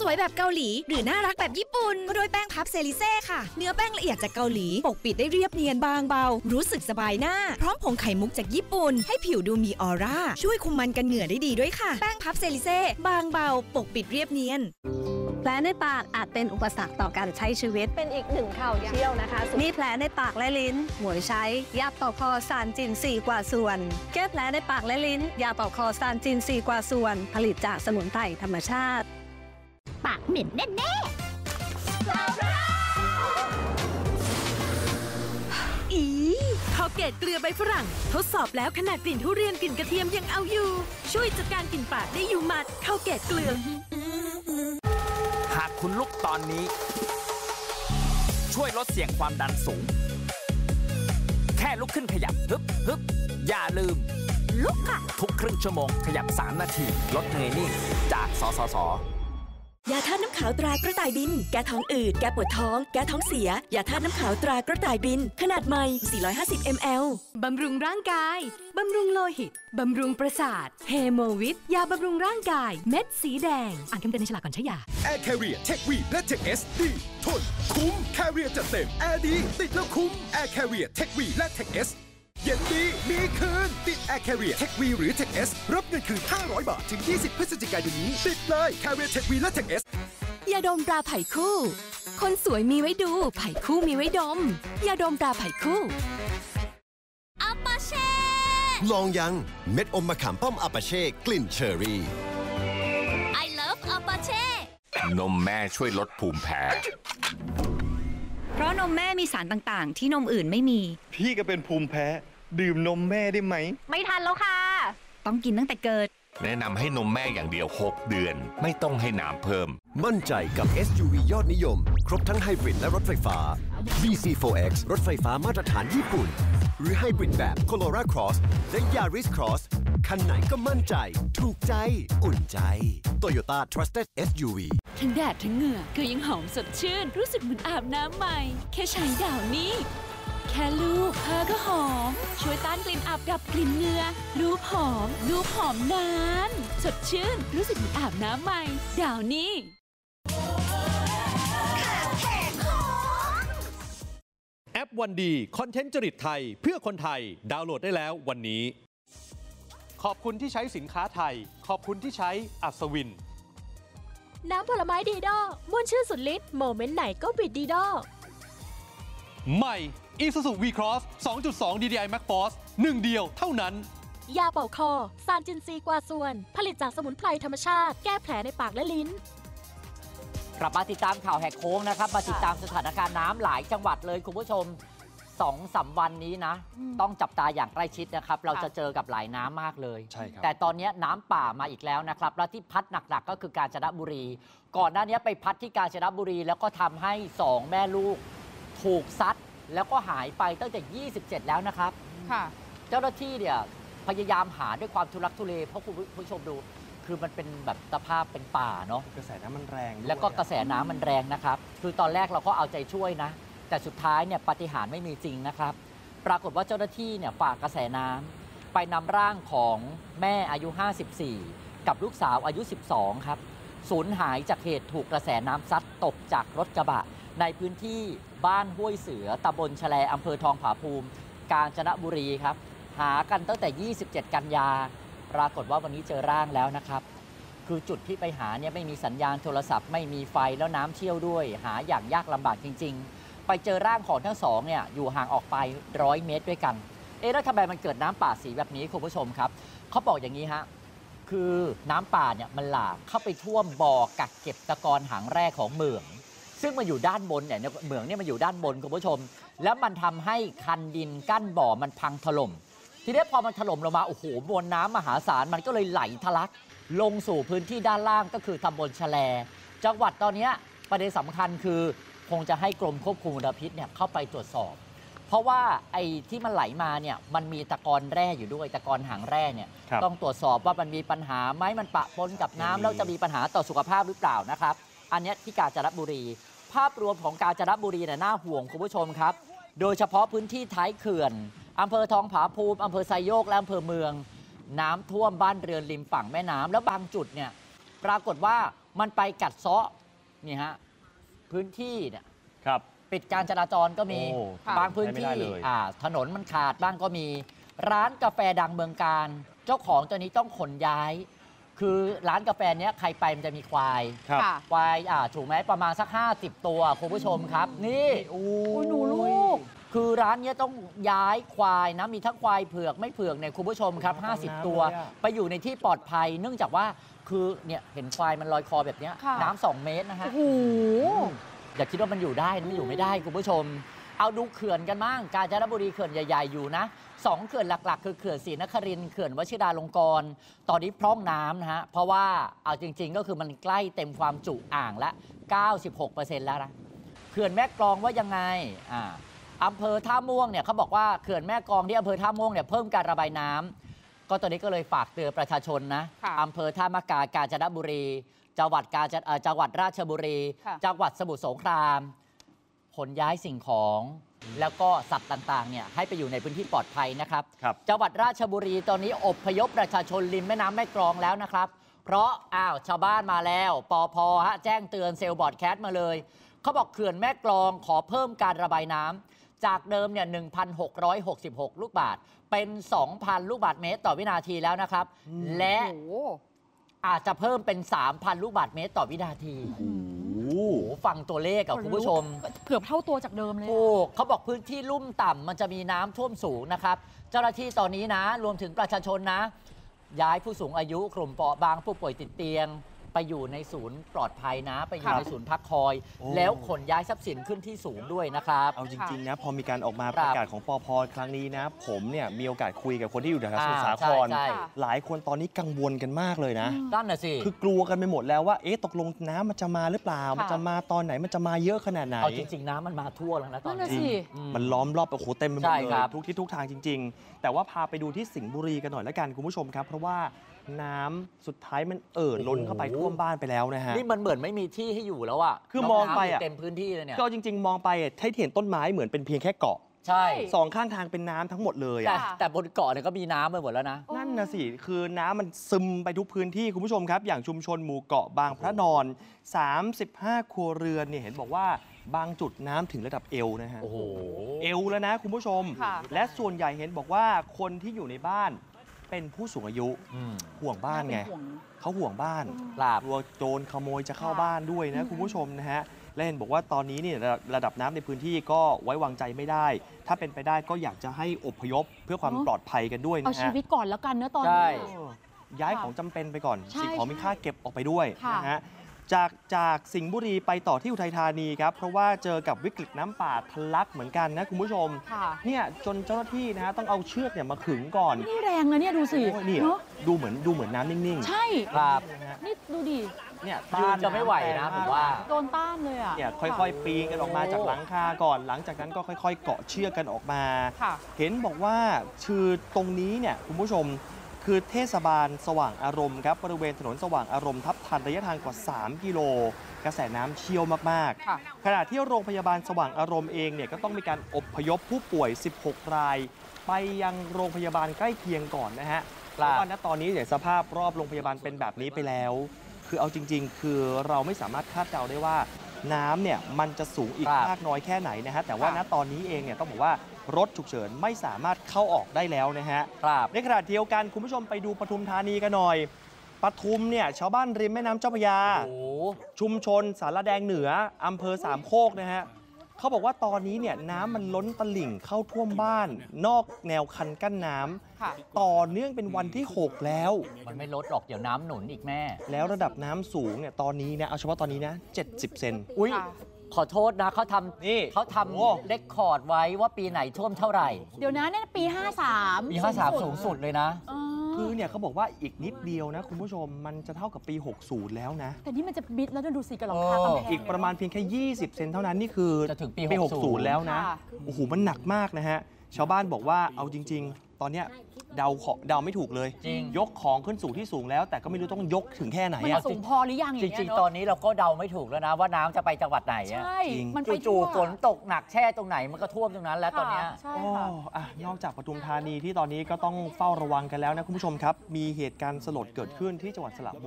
วยแบบเกาหลีหรือน่ารักแบบญี่ปุ่นก็ด้วยแป้งพับเซริเซ่ค่ะเนื้อแป้งละเอียดจากเกาหลีปกปิดได้เรียบเนียนบางเบารู้สึกสบายหน้าพร้อมผงไข่มุกจากญี่ปุ่นให้ผิวดูมีออร่าช่วยคุมมันกันเหงื่อได้ดีด้วยค่ะแป้งพับเซริเซ่บางเบาปกปิดเรียบเนียนแผลในปากอาจเป็นอุปสรรคต่อการใช้ชีวิตเป็นอีกหนึ่งข่าวเชี่ยวนะคะมีแผลในปากและลิ้นหมวยใช้ยาปอกคอซานจิน4กว่าส่วนแก้แผลในปากและลิ้นยาปอกคอซานจิน4กว่าส่วนผลิตจากสมุนไพรธรรมชาติปากเหม็นแน่ๆอีข้าวเกตเกลือใบฝรั่งทดสอบแล้วขนาดกลิ่นทุเรียนกลิ่นกระเทียมยังเอาอยู่ช่วยจัดการกลิ่นปากได้อยู่หมัดข้าวเกตเกลือหากคุณลุกตอนนี้ช่วยลดเสี่ยงความดันสูงแค่ลุกขึ้นขยับฮึบอย่าลืมลุกค่ะทุกครึ่งชั่วโมงขยับ3 นาทีลดเหนื่อยนิ่งจากสสส. ยาธาตุน้ำขาวตรากระต่ายบินแก้ท้องอืดแก้ปวดท้องแก้ท้องเสียยาธาตุน้ำขาวตรากระต่ายบินขนาดใหม่450 ml บำรุงร่างกายบำรุงโลหิตบำรุงประสาทเฮโมวิทยาบำรุงร่างกายเม็ดสีแดงอ่านคำเตือนในฉลากก่อนใช้ยา Air Carrier Tech V และ Tech S ดีทนคุ้ม Carrier จัดเต็มแอร์ดีติดแล้วคุ้ม Air Carrier Tech V และ Tech S เย็นดีมีคืนติด Air Carrier Tech V หรือ Tech S รับเงินคืน500 บาทถึง20 พฤศจิกายนนี้ติดเลย Carrier Tech V และ Tech S ยาดมตราไผ่คู่คนสวยมีไว้ดูไผ่คู่มีไว้ดมยาดมตราไผ่คู่อัปปาเช่ลองยังเม็ดอมมะขามป้อมอัปปาเช่กลิ่นเชอรี่ I love อัปปาเช่นมแม่ช่วยลดภูมิแพ้เพราะนมแม่มีสารต่างๆที่นมอื่นไม่มีพี่ก็เป็นภูมิแพ้ดื่มนมแม่ได้ไหมไม่ทันแล้วค่ะต้องกินตั้งแต่เกิดแนะนำให้นมแม่อย่างเดียว6 เดือนไม่ต้องให้น้ำเพิ่มมั่นใจกับ SUV ยอดนิยมครบทั้งไฮบริดและรถไฟฟ้า BC4X รถไฟฟ้ามาตรฐานญี่ปุ่นหรือไฮบริดแบบ Corolla Cross และ Yaris Cross คันไหนก็มั่นใจถูกใจอุ่นใจ Toyota Trusted SUV ทั้งแดดทั้งเหงื่อคือยังหอมสดชื่นรู้สึกเหมือนอาบน้ำใหม่แค่ใช้ดาวนี้แค่ลูบเธอก็หอมช่วยต้านกลิ่นอับดับกลิ่นเหงื่อลูบหอมนานสดชื่นรู้สึกเหมือนอาบน้ำใหม่ดาวนี้แอปวันดีคอนเทนต์จริตไทยเพื่อคนไทยดาวน์โหลดได้แล้ววันนี้ขอบคุณที่ใช้สินค้าไทยขอบคุณที่ใช้อัศวินน้ำผลไม้ดีดอม่วนชื่นสุดฤทธิ์โมเมนต์ไหนก็บิดดีดอใหม่ Isuzu V-Cross 2.2 DDI Max Force 1 เดียวเท่านั้นยาเป่าคอซานจินซีกว่าส่วนผลิตจากสมุนไพรธรรมชาติแก้แผลในปากและลิ้นกลับมาติดตามข่าวแหกโค้งนะครับมาติดตามสถานการณ์น้ำหลายจังหวัดเลยคุณผู้ชม 2-3 วันนี้นะต้องจับตาอย่างใกล้ชิดนะครับเราจะเจอกับหลายน้ำมากเลยแต่ตอนนี้น้ำป่ามาอีกแล้วนะครับแล้วที่พัดหนักๆก็คือกาญจนบุรีก่อนหน้านี้ไปพัดที่กาญจนบุรีแล้วก็ทำให้2 แม่ลูกถูกซัดแล้วก็หายไปตั้งแต่27แล้วนะครับเจ้าหน้าที่เนี่ยพยายามหาด้วยความทุลักทุเลเพราะคุณผู้ชมดูคือมันเป็นแบบสภาพเป็นป่าเนาะกระแสน้ำมันแรงแล้วก็กระแสน้ำมันแรงนะครับคือตอนแรกเราก็เอาใจช่วยนะแต่สุดท้ายเนี่ยปาฏิหาริย์ไม่มีจริงนะครับปรากฏว่าเจ้าหน้าที่เนี่ยฝ่ากระแสน้ำไปนำร่างของแม่อายุ54กับลูกสาวอายุ12ครับสูญหายจากเหตุถูกกระแสน้ำซัดตกจากรถกระบะในพื้นที่บ้านห้วยเสือตำบลแฉลอำเภอทองผาภูมิกาญจนบุรีครับหากันตั้งแต่27กันยาปรากฏว่าวันนี้เจอร่างแล้วนะครับคือจุดที่ไปหาเนี่ยไม่มีสัญญาณโทรศัพท์ไม่มีไฟแล้วน้ำเชี่ยวด้วยหาอย่างยากลำบากจริงๆไปเจอร่างของทั้งสองเนี่ยอยู่ห่างออกไป100 เมตรด้วยกันแล้วทำไมมันเกิดน้ำป่าสีแบบนี้คุณผู้ชมครับเขาบอกอย่างนี้ฮะคือน้ำป่าเนี่ยมันหลากเข้าไปท่วมบ่อกักเก็บตะกอนหางแร่ของเหมืองซึ่งมันอยู่ด้านบนเนี่ยเหมืองเนี่ยมันอยู่ด้านบนคุณผู้ชมแล้วมันทำให้คันดินกั้นบ่อมันพังถล่มทีนี้พอมันถล่มลงมาโอ้โหมวลน้ำมหาศาลมันก็เลยไหลทะลักลงสู่พื้นที่ด้านล่างก็คือตำบลแฉลจังหวัดตอนนี้ประเด็นสำคัญคือคงจะให้กรมควบคุมมลพิษเนี่ยเข้าไปตรวจสอบเพราะว่าไอ้ที่มันไหลมาเนี่ยมันมีตะกอนแร่อยู่ด้วยตะกอนหางแร่เนี่ยต้องตรวจสอบว่ามันมีปัญหาไหมมันปะปนกับน้ำแล้วจะมีปัญหาต่อสุขภาพหรือเปล่านะครับอันนี้ที่กาญจนบุรีภาพรวมของกาญจนบุรีเนี่ยน่าห่วงคุณผู้ชมครับโดยเฉพาะพื้นที่ท้ายเขื่อนอำเภอทองผาภูมิอำเภอไซโยกและอำเภอเมืองน้ำท่วมบ้านเรือนริมฝั่งแม่น้ำแล้วบางจุดเนี่ยปรากฏว่ามันไปกัดเซาะนี่ฮะพื้นที่เนี่ยครับปิดการจราจรก็มีบางพื้นที่ถนนมันขาดบ้างก็มีร้านกาแฟดังเมืองการเจ้าของตัวนี้ต้องขนย้ายคือร้านกาแฟเนี้ยใครไปมันจะมีควายถูกไหมประมาณสัก50ตัวคุณผู้ชมครับนี่หนูลูกคือร้านนี้ต้องย้ายควายนะมีทั้งควายเผือกไม่เผือกเนี่ยคุณผู้ชมครับ50ตัวไปอยู่ในที่ปลอดภัยเนื่องจากว่าคือเนี่ยเห็นควายมันลอยคอแบบนี้น้ำ2 เมตรนะฮะอย่าคิดว่ามันอยู่ได้ไม่อยู่ไม่ได้คุณผู้ชมเอาดูเขื่อนกันบ้างกาญจนบุรีเขื่อนใหญ่ๆอยู่นะ2 เขื่อนหลักๆคือเขื่อนศรีนครินทร์เขื่อนวชิราลงกรณ์ตอนนี้พร่องน้ำนะฮะเพราะว่าเอาจริงๆก็คือมันใกล้เต็มความจุอ่างละ 96% แล้วนะเขื่อนแม่กลองว่ายังไงอำเภอท่าม่วงเนี่ยเขาบอกว่าเขื่อนแม่กลองที่อำเภอท่าม่วงเนี่ยเพิ่มการระบายน้ำก็ตอนนี้ก็เลยฝากเตือนประชาชนนะอำเภอท่ามะกากาญจนบุรีจังหวัดราชบุรีจังหวัดสมุทรสงครามขนย้ายสิ่งของแล้วก็สัตว์ต่างๆเนี่ยให้ไปอยู่ในพื้นที่ปลอดภัยนะครับจังหวัดราชบุรีตอนนี้อพยพประชาชนริมแม่น้ำแม่กลองแล้วนะครับเพราะชาวบ้านมาแล้วปพแจ้งเตือนเซลล์บอร์ดแคสต์มาเลยเขาบอกเขื่อนแม่กลองขอเพิ่มการระบายน้ำจากเดิมเนี่ย 1,666 ลูกบาศก์เป็น 2,000 ลูกบาศก์เมตรต่อวินาทีแล้วนะครับและอาจจะเพิ่มเป็น 3,000 ลูกบาศก์เมตรต่อวินาทีฟังตัวเลขกับคุณผู้ชมเกือบเท่าตัวจากเดิมเลยเขาบอกพื้นที่ลุ่มต่ำมันจะมีน้ำท่วมสูงนะครับเจ้าหน้าที่ตอนนี้นะรวมถึงประชาชนนะย้ายผู้สูงอายุกลุ่มเปราะบางผู้ป่วยติดเตียงไปอยู่ในศูนย์ปลอดภัยนะไปอยู่ในศูนย์พักคอยแล้วขนย้ายทรัพย์สินขึ้นที่สูงด้วยนะครับเอาจริงๆนะพอมีการออกมาประกาศของปพ.ครั้งนี้นะผมเนี่ยมีโอกาสคุยกับคนที่อยู่แถวสมุทรสาครหลายคนตอนนี้กังวลกันมากเลยนะนั่นน่ะสิคือกลัวกันไปหมดแล้วว่าตกลงน้ำมันจะมาหรือเปล่ามันจะมาตอนไหนมันจะมาเยอะขนาดไหนเอาจริงๆน้ำมันมาทั่วแล้วนะตอนนี้มันล้อมรอบเต็มไปหมดเลยทุกที่ทุกทางจริงๆแต่ว่าพาไปดูที่สิงห์บุรีกันหน่อยละกันคุณผู้ชมครับเพราะว่าน้ำสุดท้ายมันล้นเข้าไปท่วมบ้านไปแล้วนะฮะนี่มันเหมือนไม่มีที่ให้อยู่แล้วอ่ะคือมองไปเต็มพื้นที่เลยเนี่ยก็จริงๆมองไปให้เห็นต้นไม้เหมือนเป็นเพียงแค่เกาะใช่ 2 ข้างทางเป็นน้ำทั้งหมดเลยแต่บนเกาะเนี่ยก็มีน้ำไปหมดแล้วนะนั่นนะสิคือน้ำมันซึมไปทุกพื้นที่คุณผู้ชมครับอย่างชุมชนหมู่เกาะบางพระนอน35 ครัวเรือนเนี่ยเห็นบอกว่าบางจุดน้ำถึงระดับเอวนะฮะเอวแล้วนะคุณผู้ชมและส่วนใหญ่เห็นบอกว่าคนที่อยู่ในบ้านเป็นผู้สูงอายุห่วงบ้านไงเขาห่วงบ้านกลัวโจรขโมยจะเข้าบ้านด้วยนะคุณผู้ชมนะฮะและเห็นบอกว่าตอนนี้เนี่ยระดับน้ำในพื้นที่ก็ไว้วางใจไม่ได้ถ้าเป็นไปได้ก็อยากจะให้อพยพเพื่อความปลอดภัยกันด้วยนะฮะเอาชีวิตก่อนแล้วกันเนอะตอนนี้ย้ายของจำเป็นไปก่อนสิ่งของมีค่าเก็บออกไปด้วยนะฮะจากสิงห์บุรีไปต่อที่อุทัยธานีครับเพราะว่าเจอกับวิกฤตน้ำป่าทะลักเหมือนกันนะคุณผู้ชมเนี่ยจนเจ้าหน้าที่นะฮะต้องเอาเชือกเนี่ยมาขึงก่อนนี่แรงนะเนี่ยดูสินี่ดูเหมือนน้ำนิ่งๆใช่ครับนี่ดูดิเนี่ยต้านจะไม่ไหวนะผมว่าโดนต้านเลยอ่ะเนี่ยค่อยๆปีนกันออกมาจากหลังคาก่อนหลังจากนั้นก็ค่อยๆเกาะเชือกกันออกมาเห็นบอกว่าคือตรงนี้เนี่ยคุณผู้ชมคือเทศบาลสว่างอารมณ์ครับบริเวณถนนสว่างอารมณ์ทับทันระยะทางกว่า3 กิโลกระแสน้ำเชี่ยวมากๆขณะที่โรงพยาบาลสว่างอารมณ์เองเนี่ยก็ต้องมีการอพยพผู้ป่วย16 รายไปยังโรงพยาบาลใกล้เคียงก่อนนะฮะเพราะว่าณตอนนี้เนี่ยสภาพรอบโรงพยาบาลเป็นแบบนี้ไปแล้วคือเอาจริงๆคือเราไม่สามารถคาดเดาได้ว่าน้ำเนี่ยมันจะสูงอีกมากน้อยแค่ไหนนะฮะแต่ว่าณตอนนี้เองเนี่ยต้องบอกว่ารถฉุกเฉินไม่สามารถเข้าออกได้แล้วนะฮะในขณะเดียวกันคุณผู้ชมไปดูปทุมธานีกันหน่อยปทุมเนี่ยชาวบ้านริมแม่น้ำเจ้าพระยาชุมชนสารแดงเหนืออำเภอสามโคกนะฮะเขาบอกว่าตอนนี้เนี่ยน้ำมันล้นตลิ่งเข้าท่วมบ้านนอกแนวคันกั้นน้ำต่อเนื่องเป็นวันที่6แล้วมันไม่ลดหรอกเดี๋ยวน้ำหนุนอีกแม่แล้วระดับน้ำสูงเนี่ยตอนนี้นะเอาเฉพาะตอนนี้นะ70 เซนอุ้ยขอโทษนะเขาทำเรคคอร์ดไว้ว่าปีไหนท่วมเท่าไหร่เดี๋ยวนะนี่ปี53 ปี53สูงสุดเลยนะคือเนี่ยเขาบอกว่าอีกนิดเดียวนะคุณผู้ชมมันจะเท่ากับปี60แล้วนะแต่นี่มันจะบิดแล้วดูสิกับหลังคากำแพงอีกประมาณเพียงแค่20 เซนเท่านั้นนี่คือจะถึงปี 60แล้วนะโอ้โหมันหนักมากนะฮะชาวบ้านบอกว่าเอาจริงๆตอนเนี้ยเดาไม่ถูกเลยยกของขึ้นสู่ที่สูงแล้วแต่ก็ไม่รู้ต้องยกถึงแค่ไหนมันสูงพอหรือยังจริงๆตอนนี้เราก็เดาไม่ถูกแล้วนะว่าน้ำจะไปจังหวัดไหนใช่มันไปจู่ฝนตกหนักแช่ตรงไหนมันก็ท่วมตรงนั้นแล้วตอนนี้นอกจากปทุมธานีที่ตอนนี้ก็ต้องเฝ้าระวังกันแล้วนะคุณผู้ชมครับมีเหตุการณ์สลดเกิดขึ้นที่จังหวัดสระบุรี